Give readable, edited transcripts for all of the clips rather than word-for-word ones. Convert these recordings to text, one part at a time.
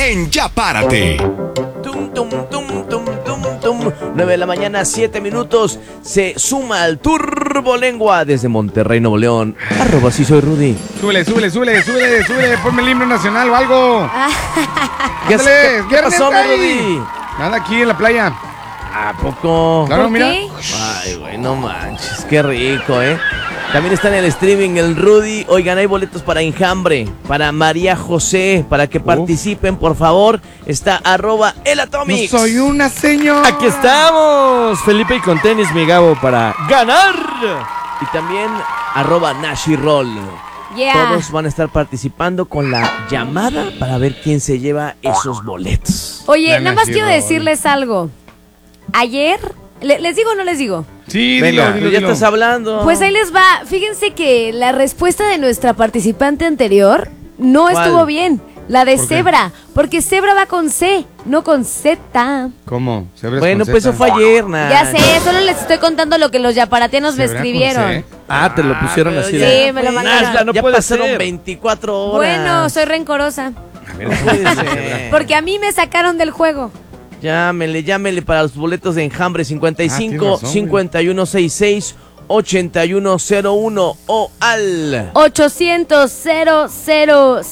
en Ya Párate. Tum, tum, tum, tum, tum, tum. 9 de la mañana, 7 minutos. Se suma al Turbolengua desde Monterrey, Nuevo León. @ sí soy Rudy. Súbele. Ponme el himno nacional o algo. ¿Qué Ándale, pasó, mi ahí. Rudy? Nada, aquí en la playa. ¿A poco? Claro, ¿Por mira. qué? Ay, güey, no manches, qué rico, ¿eh? También está en el streaming el Rudy. Oigan, hay boletos para Enjambre, para María José, para que participen, por favor. Está @elatomics. No soy una señora. Aquí estamos, Felipe y con tenis, mi Gabo, para ganar. Y también @Nashiroll. Yeah. Todos van a estar participando con la llamada para ver quién se lleva esos boletos. Oye, Dale, nada más sí, quiero Raúl. decirles algo. Ayer, ¿les digo o no les digo? Sí, Venga, dilo. Ya estás hablando. Pues ahí les va. Fíjense que la respuesta de nuestra participante anterior no ¿Cuál? estuvo bien. La de ¿Por qué? Zebra. Porque Zebra va con C, no con Z. ¿Cómo? Bueno, pues eso fue ayer, Nash. Ya sé, solo les estoy contando lo que los yaparatianos me ¿Zebra con escribieron. C? Ah, te lo pusieron pero así ya, de... Sí, me lo pues, mandaron. Nashla, no ya puede pasaron ser. 24 horas. Bueno, soy rencorosa. No puede ser. Porque a mí me sacaron del juego. Llámele para los boletos de Enjambre 55 tienes razón, 5166 8101 o al 800 00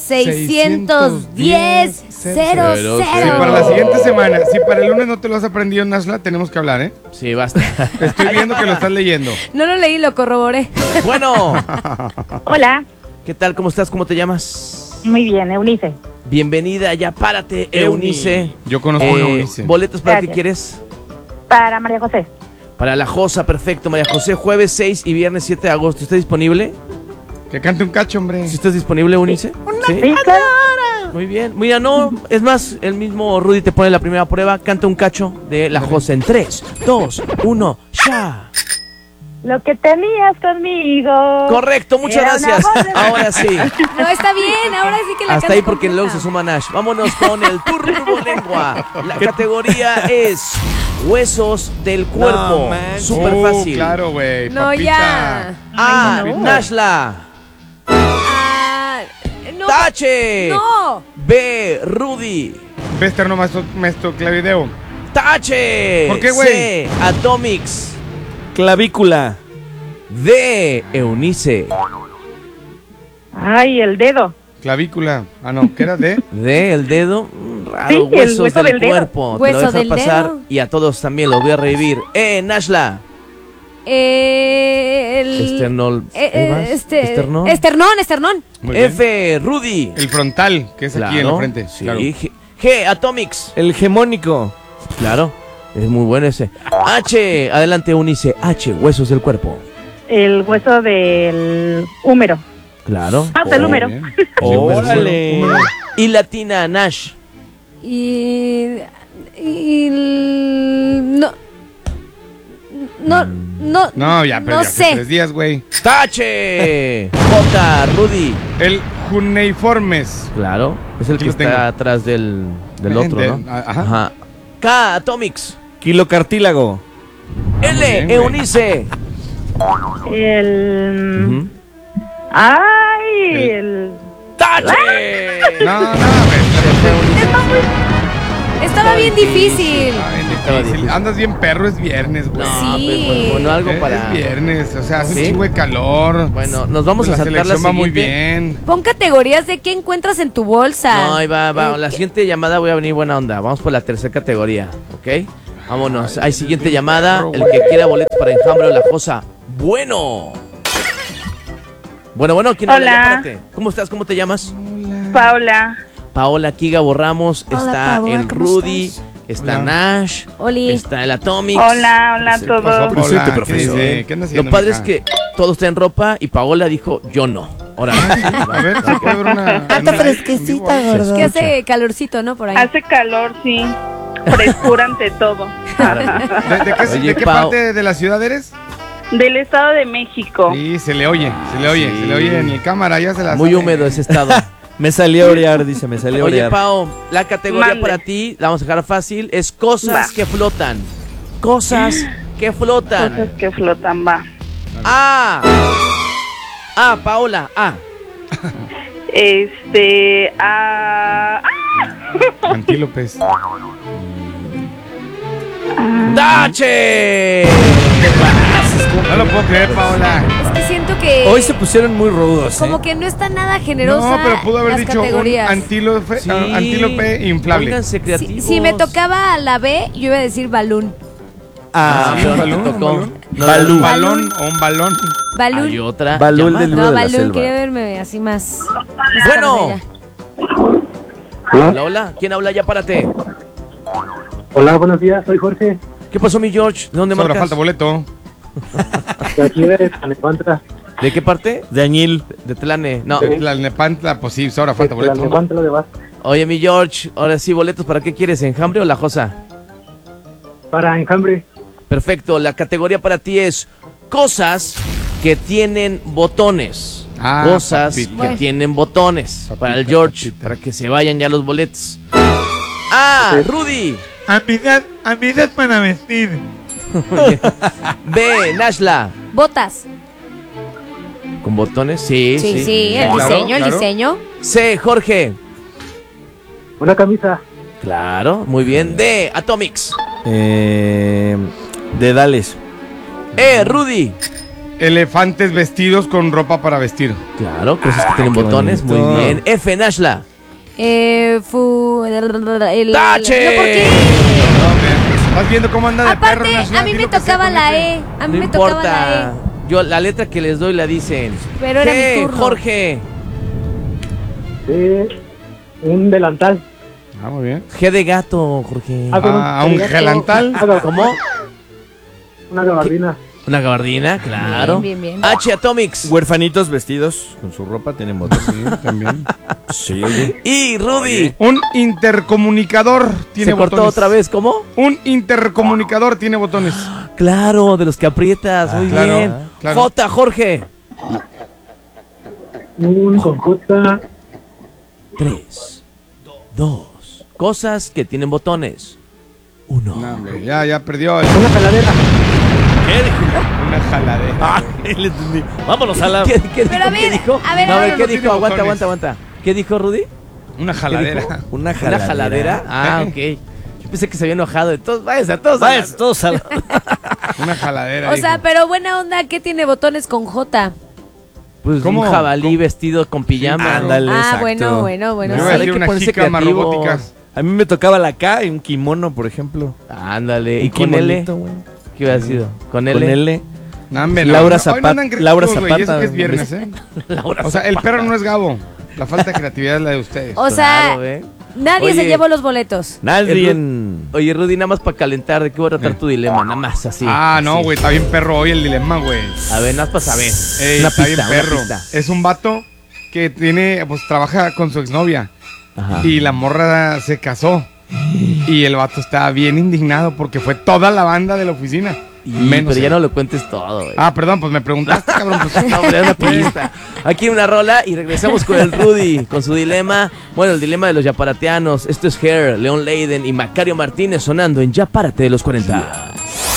610 Sí, 00. para la siguiente semana, si para el lunes no te lo has aprendido, Nashla, tenemos que hablar, ¿eh? Sí, basta. Estoy viendo que lo estás leyendo. No lo leí, lo corroboré. Bueno, Hola, ¿qué tal? ¿Cómo estás? ¿Cómo te llamas? muy bien, Eunice. Bienvenida, ya párate, Eunice. Yo conozco a Eunice. ¿Boletos para qué Gracias. quieres? Para María José. Para la Josa, perfecto. María José, jueves 6 y viernes 7 de agosto. ¿Está disponible? Que cante un cacho, hombre. ¿Sí estás disponible, Eunice? Sí. ¿Sí, claro? Muy bien. Mira, no, es más, el mismo Rudy te pone la primera prueba. Canta un cacho de la Josa en 3, 2, 1, ¡ya! Lo que tenías conmigo. Correcto, muchas Era una gracias. voz de- Ahora sí. No, está bien, ahora sí que la Hasta canto ahí porque completa. luego se suma Nash. Vámonos con el Turbolengua. La categoría es huesos del cuerpo. No, man. Súper fácil. Claro, güey. No, papita. ya. A, Ay, no. Nashla. Ah, no. Tache. No. B, Rudy. Vester nomás, maestro Clavideo. Tache. ¿Por qué, güey? C, Atomics. Clavícula. D, Eunice. Ay, el dedo. Clavícula. Ah, no, ¿qué era de? D, el dedo. Raro, Sí, el huesos hueso del del dedo. cuerpo. Te Hueso lo voy a del dejar pasar dedo. y a todos también lo voy a revivir. Nashla. Esternol. Ahí vas. Esternón. Esternón. Muy bien. F, Rudy. El frontal, que es aquí en la frente. Sí. Claro. G, Atomics. El hegemónico. Claro. Es muy bueno ese. H, adelante, Unice. H, huesos del cuerpo. El hueso del húmero. Claro. Ah, del húmero. Bien. Órale. Y latina, Nash. Y no. No, ya, pero no ya hace sé. 3 días, güey. Tache. J, Rudy. El cuneiformes. Claro. Es el Aquí que lo tengo. está atrás del otro, ¿no? Ajá. K, Atomics. Kilocartílago. L, bien, güey. Eunice. El. Ujú. Ay, el. Tache. No, güey. Estaba bien difícil. Está bien difícil. Andas bien perro, es viernes, güey. No, Sí. pues, bueno, algo Es para... viernes, o sea, hace ¿Sí? un chingo de calor. Bueno, nos vamos a la saltar la selección va muy siguiente. bien. Pon categorías de qué encuentras en tu bolsa. No, ahí va. La ¿qué? siguiente llamada voy a venir buena onda. Vamos por la tercera categoría, ¿ok? Vámonos. Hay siguiente llamada. El que quiera boletos para Enjambre o La Josa. Bueno. Bueno, ¿quién habla? Hola. Ya, espérate. ¿Cómo estás? ¿Cómo te llamas? Paula. Paola, aquí Gabo Ramos. Hola, Está Paola, el ¿cómo Rudy. estás? Está Hola. Nash. Oli. Está el Atomics. Hola a ¿Qué todos. pasó, Presente, Paola? profesor. ¿Qué andas haciendo, Lo padre es mija? que todo está en ropa y Paola dijo, yo no. Ahora, A ver, ¿se puede ver una... Anda fresquecita, gordo. Que hace calorcito, ¿no? Por ahí. Hace calor, sí. Frescura ante todo. ¿De qué Pao. parte de la ciudad eres? Del Estado de México. Sí, se le oye en el cámara, ya se la muy sabe. húmedo ese estado. Me salió a orear, dice, me salió a Oye, orear. Pao, la categoría Mande. para ti, la vamos a dejar fácil, es cosas Va. que flotan. Cosas que flotan. Cosas que flotan, va. Paola, A. Este. Antílopes. ¡Dache! No lo puedo creer, Paola. Es que siento que Hoy se pusieron muy rudos, como que no está nada generosa No, pero pudo haber las dicho un categorías. antílope inflable. Pónganse creativos. Si me tocaba la B, yo iba a decir balún. Ah, pero no te balón, tocó. un No, balón. Un balón o un balón. Balún. Hay otra. Balún Llama. del libro No, de la balún, selva. quería verme así más. Bueno. carrera. Hola, hola. ¿Quién habla? Ya párate. Hola, buenos días, soy Jorge, ¿Qué pasó, mi George? ¿De dónde Sobra marcas? falta boleto. de aquí de Tlalnepantla. ¿De qué parte? De Añil. De Tlane. No. De Tlalnepantla, pues sí, sobra falta De boleto. Tlalnepantla de Vasco. Oye, mi George, ahora sí, boletos, ¿para qué quieres? ¿Enjambre o la Josa? Para Enjambre. Perfecto, la categoría para ti es cosas que tienen botones. Ah, Cosas papita. que tienen botones. Papita, Para el George, papita. para que se vayan ya los boletos. A. Rudy. Habilidad para vestir. B. Nashla. Botas. ¿Con botones? Sí, Sí, sí, el Claro, diseño, el claro. diseño. C. Jorge. Una camisa. Claro, muy bien. D. Atomics. Dedales. E. Rudy. Elefantes vestidos con ropa para vestir. Claro, cosas que tienen qué botones. bonito. Muy bien. F. Nashla. El, ¡Tache! ¿No, por qué? ¿Estás viendo cómo anda de perro? Aparte, National? a mí Di me lo que sea tocaba con la F. E. A mí No me tocaba la importa. E. Yo la letra que les doy la dicen. Pero era G. mi turno. Jorge. De un delantal. Ah, muy bien. G de gato, Jorge. Ah, un gelantal. ¿Cómo? Una gabardina. Una gabardina, claro. Bien, bien, bien. H. Atomics. Huerfanitos vestidos con su ropa tienen botas. Sí, también. Sí, oye. Y Rudy. Un intercomunicador tiene ¿Se cortó botones. otra vez? ¿Cómo? Un intercomunicador tiene botones. Claro, de los que aprietas. Muy claro, bien. claro. J. Jorge. Un conjunta. 3, 2. Cosas que tienen botones. 1. No, hombre, ya perdió. Una jaladera. Una jaladera. Le entendí. Vámonos a la. ¿Qué dijo? Pero a ver, ¿Qué dijo? a ver, No, a ver, ¿qué no dijo? tiene Aguanta, botones. aguanta. ¿Qué dijo Rudy? Una ¿Qué jaladera. dijo? Una ¿Una jaladera? Ah, ok. Yo pensé que se había enojado de todos. Váyanse a todos. Vaya, todos a la. Una jaladera. O sea, dijo. pero buena onda, ¿qué tiene botones con J? Pues ¿Cómo? un jabalí vestido con pijama. Ándale, Ah, exacto. bueno, bueno, Yo bueno. iba a Hay decir que una ponerse jícama creativos. robótica. A mí me tocaba la K y un kimono, por ejemplo. Ándale. ¿Y Un con L? kimonito, güey. ¿Qué hubiera sido? ¿Con L? Con L. No, hombre, no. Laura Hoy Zapata- no andan creativos, Laura güey, y eso Zapata, que es viernes, ¿eh? Laura O sea, el perro no es Gabo. La falta de creatividad es la de ustedes. O sea, Claro, ¿eh? nadie se Oye. llevó los boletos. Nadie El en. Oye, Rudy, nada más para calentar, ¿de qué voy a tratar tu dilema? Nada más así. No, así. güey, está bien perro hoy el dilema, güey. A ver, nada más para saber. Ey, Una está pista, bien una perro. pista. Es un vato que tiene, pues trabaja con su exnovia. Ajá. Y la morra se casó. Y el vato estaba bien indignado porque fue toda la banda de la oficina. Menos pero ya él. no lo cuentes todo, güey. Perdón, pues me preguntaste, cabrón. Pues, No, hombre, una pista. Aquí una rola y regresamos con el Rudy, con su dilema. Bueno, el dilema de los yaparateanos. Esto es Hair, Leon Leiden y Macario Martínez sonando en Ya Párate de los 40.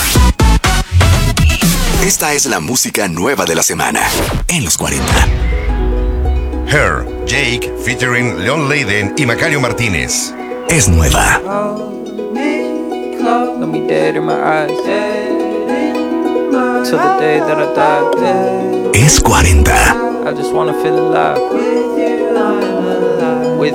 Esta es la música nueva de la semana en los 40. Her, Jake, featuring Leon Leiden y Macario Martínez. Es nueva. Got me dead in my eyes. Till the day that I die. Es 40. I just wanna feel alive.